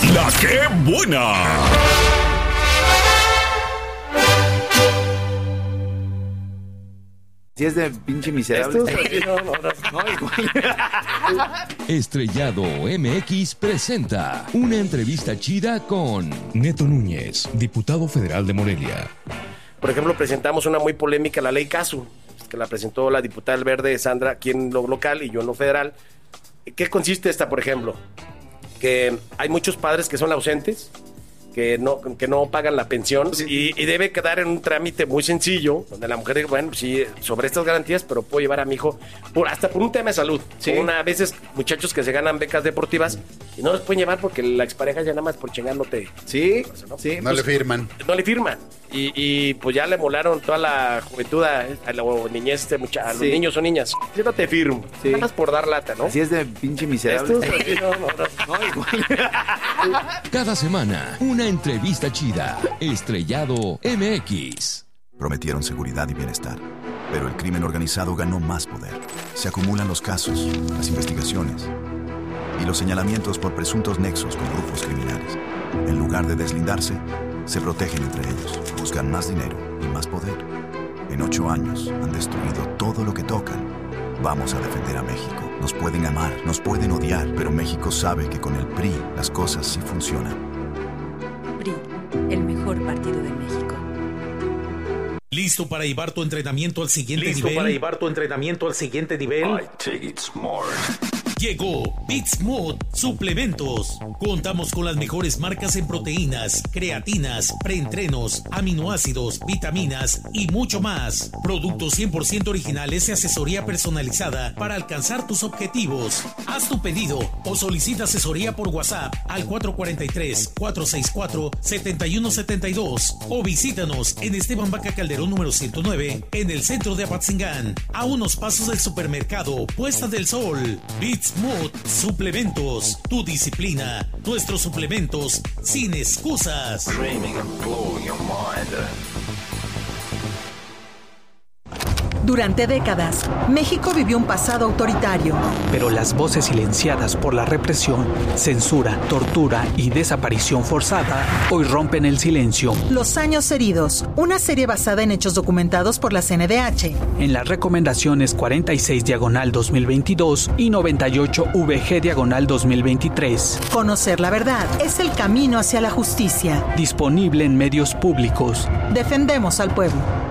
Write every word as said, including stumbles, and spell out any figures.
La que buena. Si es de pinche miserable. Estrellado M X presenta una entrevista chida con Neto Núñez, diputado federal de Morelia. Por ejemplo, presentamos una muy polémica, la ley Casu, que la presentó la diputada del Verde, Sandra, aquí en lo local y yo en lo federal. ¿Qué consiste esta, por ejemplo? Que hay muchos padres que son ausentes, que no, que no pagan la pensión, sí. y, y debe quedar en un trámite muy sencillo, donde la mujer dice, bueno, sí, sobre estas garantías, pero puedo llevar a mi hijo, por, hasta por un tema de salud. Sí. Una, a veces muchachos que se ganan becas deportivas y no los pueden llevar porque la expareja ya nada más por chingar no te... Sí, ¿no? sí. No pues, le firman. No le firman. Y, y pues ya le molaron toda la juventud a, a la niñez, este mucha, a los sí. niños o niñas. Yo no te firmo. Sí. Nada más por dar lata, ¿no? Así es de pinche miserable. Esto, no, no, no, no, igual. Cada semana, una entrevista chida. Estrellado M X. Prometieron seguridad y bienestar, pero el crimen organizado ganó más poder. Se acumulan los casos, las investigaciones y los señalamientos por presuntos nexos con grupos criminales. En lugar de deslindarse, se protegen entre ellos, buscan más dinero y más poder. En ocho años han destruido todo lo que tocan. Vamos a defender a México. Nos pueden amar, nos pueden odiar, pero México sabe que con el P R I las cosas sí funcionan. P R I, el mejor partido de México. ¿Listo para llevar tu entrenamiento al siguiente ¿Listo nivel? ¿Listo para llevar tu entrenamiento al siguiente nivel? I take it smart. Llegó Beats-Mood Suplementos. Contamos con las mejores marcas en proteínas, creatinas, preentrenos, aminoácidos, vitaminas y mucho más. Productos cien por ciento originales y asesoría personalizada para alcanzar tus objetivos. Haz tu pedido o solicita asesoría por WhatsApp al cuatro cuatro tres, cuatro seis cuatro, siete uno siete dos o visítanos en Esteban Vaca Calderón número ciento nueve en el centro de Apatzingán, a unos pasos del supermercado Puesta del Sol. Beats Mood Suplementos, tu disciplina, nuestros suplementos sin excusas. Durante décadas, México vivió un pasado autoritario. Pero las voces silenciadas por la represión, censura, tortura y desaparición forzada hoy rompen el silencio. Los años heridos, una serie basada en hechos documentados por la C N D H. En las recomendaciones cuarenta y seis diagonal dos mil veintidós y noventa y ocho V G diagonal dos mil veintitrés. Conocer la verdad es el camino hacia la justicia. Disponible en medios públicos. Defendemos al pueblo.